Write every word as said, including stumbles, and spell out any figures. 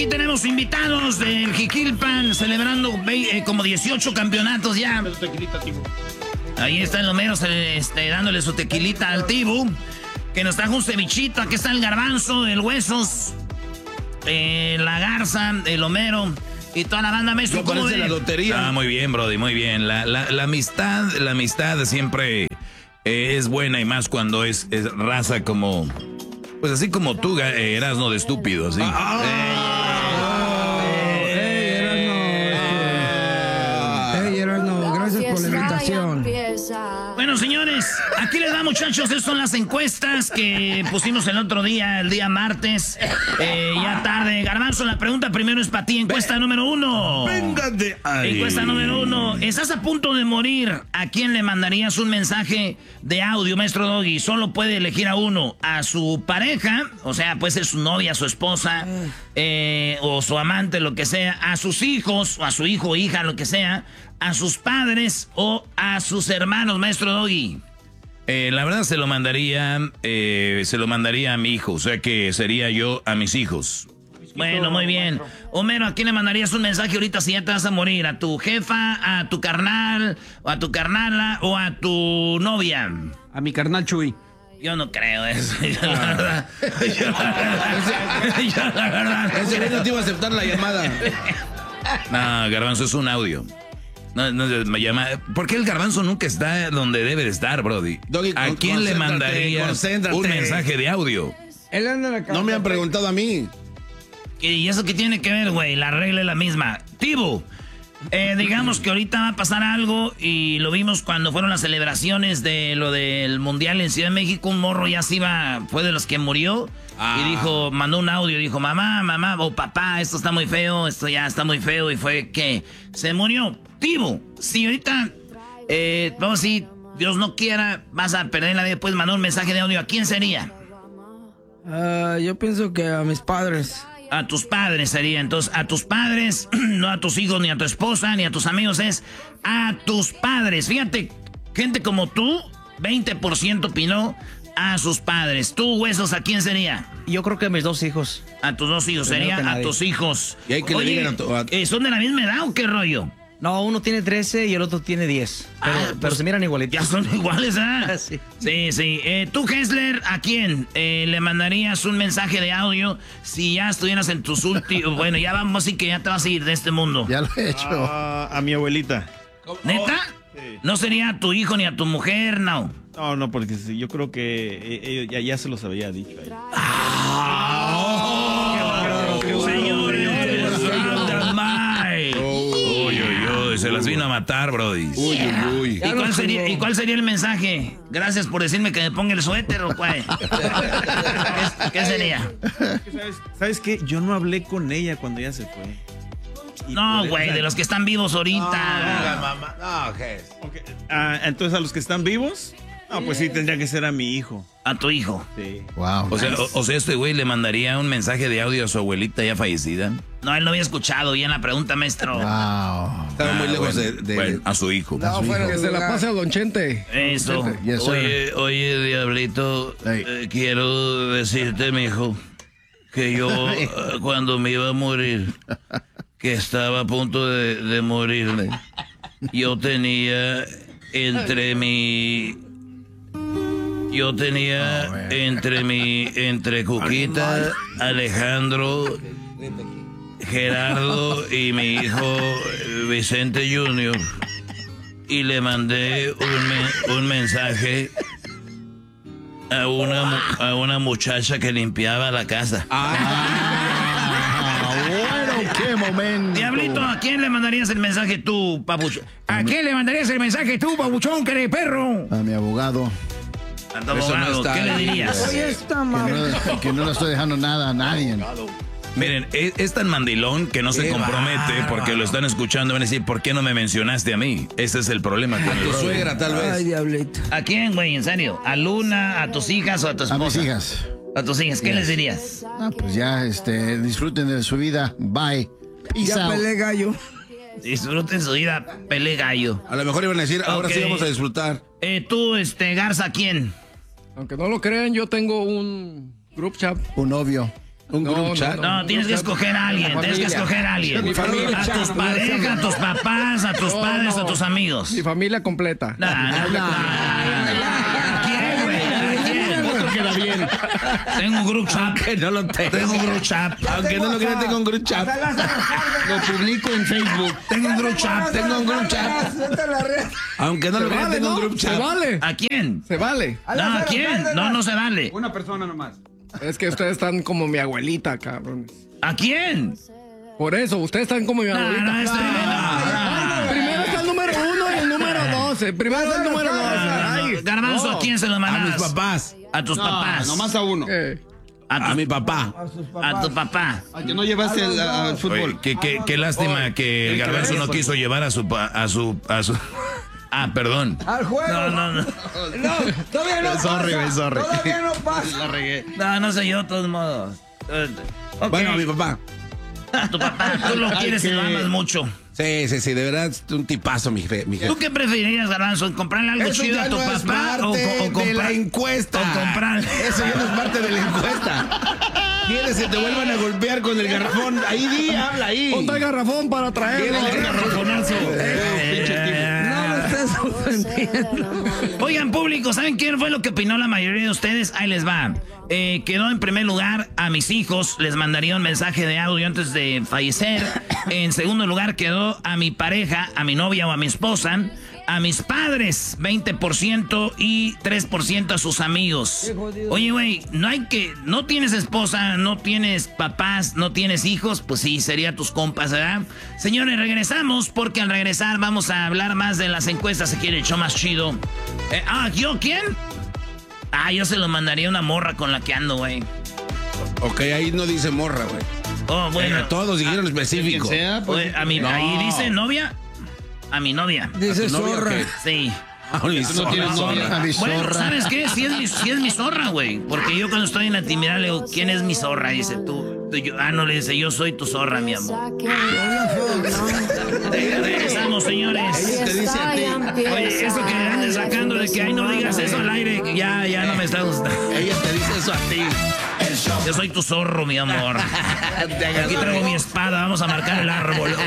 aquí tenemos invitados del Jiquilpan celebrando eh, como dieciocho campeonatos ya. Ahí está el Homero este, dándole su tequilita al Tibu, que nos trajo un cevichito. Aquí está el Garbanzo, el Huesos, eh, la Garza, el Homero y toda la banda. Maestro, ¿cómo parece ve? La lotería. Ah, muy bien, Brody, muy bien. La, la, la amistad, la amistad siempre eh, es buena, y más cuando es, es raza como, pues así como tú, eh, Erasno, de estúpido, ¿sí? Ah, eh, eh, Erasno, eh, Erasno, gracias por la invitación. Bueno, señores, aquí les va, muchachos. Estas son las encuestas que pusimos el otro día, el día martes. Eh, ya tarde. Garbanzo, la pregunta primero es para ti. Encuesta número uno. Venga de ahí. Encuesta número uno. ¿Estás a punto de morir? ¿A quién le mandarías un mensaje de audio, maestro Doggy? Solo puede elegir a uno. A su pareja, o sea, puede ser su novia, su esposa, eh, o su amante, lo que sea. A sus hijos, o a su hijo o hija, lo que sea. A sus padres o a sus hermanos, maestro Doggy. Eh, la verdad se lo mandaría, eh, se lo mandaría a mi hijo, o sea que sería yo a mis hijos. Bueno, muy bien. Homero, ¿a quién le mandarías un mensaje ahorita si ya te vas a morir? ¿A tu jefa, a tu carnal, o a tu carnala, o a tu novia? A mi carnal Chuy. Yo no creo eso. Yo la verdad. Yo la verdad. Yo la verdad. Ese güey no te iba a aceptar la llamada. No, Garbanzo, es un audio. No, no, me llama. ¿Por qué el Garbanzo nunca está donde debe de estar, Brody? Doggy, ¿A con- quién le concéntrate, mandarías concéntrate. un mensaje de audio? Él anda en la casa. No me han preguntado a mí. ¿Y eso qué tiene que ver, güey? La regla es la misma. Tibu, eh, digamos que ahorita va a pasar algo y lo vimos cuando fueron las celebraciones de lo del Mundial en Ciudad de México. Un morro ya se iba, fue de los que murió. Ah. Y dijo, mandó un audio, dijo, mamá, mamá, o papá, esto está muy feo, esto ya está muy feo. Y fue que se murió. Tibu, si ahorita, eh, vamos a decir, Dios no quiera, vas a perder la vida, puedes mandar un mensaje de audio. ¿A quién sería? Ah, yo pienso que a mis padres. A tus padres sería. Entonces, a tus padres, no a tus hijos, ni a tu esposa, ni a tus amigos, es a tus padres. Fíjate, gente como tú, veinte por ciento opinó a sus padres. ¿Tú, Huesos, a quién sería? Yo creo que mis dos hijos. A tus dos hijos, Primero sería que a nadie. tus hijos. Y hay que le Oye, digan a tu- a- eh, ¿son de la misma edad o qué rollo? No, uno tiene trece y el otro tiene diez. Pero, Ah, pero pues, se miran igualitos. Ya son iguales, ¿ah? Sí. Sí, sí. Eh, tú, Hessler, ¿a quién eh, le mandarías un mensaje de audio si ya estuvieras en tus últimos... Bueno, ya vamos, así que ya te vas a ir de este mundo. Ya lo he hecho. Ah, a mi abuelita. ¿Neta? Sí. No sería a tu hijo ni a tu mujer, no. No, no, porque sí, yo creo que eh, eh, ya, ya se los había dicho a ella. Señores, Andamay. Uy, uy, uy, se las vino a matar, Brody. Uy, uy, uy. ¿Y cuál, sería, ¿Y cuál sería el mensaje? Gracias por decirme que me ponga el suéter o cuál. ¿Qué, qué sería? ¿Sabes, ¿Sabes qué? Yo no hablé con ella cuando ella se fue. Y No, por- güey, o sea, de los que están vivos ahorita. mamá. No, Ges. ok, ah, entonces, a los que están vivos, no, pues sí, tendría que ser a mi hijo. A tu hijo. Sí. Wow. O sea, o, o sea, este güey le mandaría un mensaje de audio a su abuelita ya fallecida. No, él no había escuchado bien la pregunta, maestro. Wow. Estaba muy Ah, lejos bueno, de, de- bueno, a su hijo. No, fuera Que se la pase a Don Chente. Eso. Yes, sir. Oye, oye, Diablito, Hey. eh, quiero decirte, mijo, que yo eh, cuando me iba a morir, que estaba a punto de, de morirme, yo tenía entre mi... Yo tenía Oh, man. entre mi... Entre Cuquita, Alejandro, Gerardo y mi hijo eh, Vicente junior Y le mandé un, me- un mensaje a una, mu- a una muchacha que limpiaba la casa. Ah, bueno, qué momento. Diablito, ¿a quién le mandarías el mensaje tú, papucho? ¿A quién le mandarías el mensaje tú, papuchón, que eres perro? A mi abogado. A tu Eso no abogado, está ¿qué le ahí. dirías? Oye, esta Que madre. no, que no le estoy dejando nada a nadie. Miren, es, es tan mandilón que no se Qué compromete bárbaro. porque lo están escuchando y van a decir, ¿por qué no me mencionaste a mí? Ese es el problema con el tu brother. suegra, tal Ay, vez. diablito. ¿A quién, güey? En serio. ¿A Luna, a tus hijas o a tu A esposa? mis hijas. A tus hijas, ¿qué Yes. les dirías? Ah, pues ya, este, disfruten de su vida. Bye. Peace Ya out. pelé gallo. Disfruten su vida, pele gallo. A lo mejor iban a decir, ahora Ok. sí vamos a disfrutar. Eh, tú, este, Garza, ¿quién? Aunque no lo crean, yo tengo un group chat. Un novio. Un No, group no, chat. No, tienes que escoger a alguien, tienes que escoger a alguien. Mi familia. A tus parejas, a tus papás, a tus No, padres, no. a tus amigos. Mi familia completa. No, no, no, no, no. ¿A quién, güey? ¿A quién? Otro queda bien. Tengo un group chat. Que no lo tengo. Tengo un group chat. Aunque no lo crea, tengo un group chat. Lo publico en Facebook. Tengo un group chat. Tengo un group chat. Aunque no lo crea, Vale, tengo un ¿no? group Se chat. vale. ¿A quién? Se vale. No, ¿a quién? No, no se vale. Una persona nomás. Es que ustedes están como mi abuelita, cabrón. ¿A quién? Por eso, ustedes están como mi No, abuelita. no, este- no, no. Primero está el número uno y el número doce. Primero está el número doce. Ay. Garbanzo, ¿a quién se lo A mis mandas? papás. A tus papás. Nomás a uno. Eh, A, A tu, mi papá. a tu papá. Al que no llevaste al, al fútbol. Oye, qué, qué, qué lástima que el garbanzo no quiso llevar a su pa- a su a su Ah, perdón. Al juego. No, no, no. No, todavía no Sorry, pasa. güey, sorry. Todavía no pasa. La regué. No, no sé yo, de todos modos. Eh, ok. Bueno, a mi papá. A tu papá, tú lo quieres y lo amas mucho. Sí, sí, sí, de verdad es un tipazo, mi jefe. Mi jefe. ¿Tú qué preferirías, Garbanzo? ¿Comprarle algo Eso chido ya a tu no es papá o, parte o, o de comprar la encuesta. o comprar? Eso ya no es parte de la encuesta. ¿Quieres que te vuelvan a golpear con el garrafón? Ahí di, habla ahí. ponte el garrafón para traerlo. ¿Quieres el garrafonazo? No me estés ofendiendo. Oigan, público, ¿saben quién fue lo que opinó la mayoría de ustedes? Ahí les va. Eh, quedó en primer lugar a mis hijos, les mandaría un mensaje de audio antes de fallecer. En segundo lugar quedó a mi pareja, a mi novia o a mi esposa. A mis padres, veinte por ciento y tres por ciento a sus amigos. Oye, güey, no hay que, no tienes esposa, no tienes papás, no tienes hijos, pues sí, sería tus compas, ¿verdad? Señores, regresamos porque al regresar vamos a hablar más de las encuestas, aquí en el show más chido. Eh, ah, ¿yo quién? Ah, yo se lo mandaría a una morra con la que ando, güey. Ok, ahí no dice morra, güey. Oh, bueno. Eh, todos dijeron específico. Quien sea, pues. Oye, a mi, No. ahí dice novia. A mi novia. Dice ¿A tu novia o zorra. qué? Sí. Ah, mi Tú no tienes zorra. novia. A mi Bueno, zorra. ¿sabes qué? Si es, mi, sí es mi zorra, güey. Porque yo cuando estoy en la intimidad le digo, ¿quién es mi zorra? Dice tú. tú yo, ah, no, le dice, yo soy tu zorra, mi amor. Regresamos, señores. Te dice a ti. Oye, eso que andes sacando de que, ay, no digas eso al aire, ya, ya no me está gustando. Ella te dice eso a ti. Yo soy tu zorro, mi amor. Aquí traigo mi espada, vamos a marcar el árbol.